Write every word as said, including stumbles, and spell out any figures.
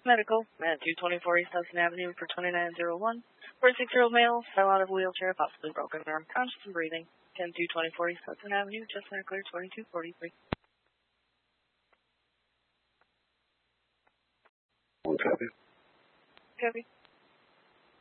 Medical at two twenty-four East Hudson Avenue for twenty-nine oh one. forty-six-year-old male, fell out of wheelchair, possibly broken arm, conscious and breathing. ten two twenty-four East Hudson Avenue, just clear twenty-two forty-three. One copy. Copy.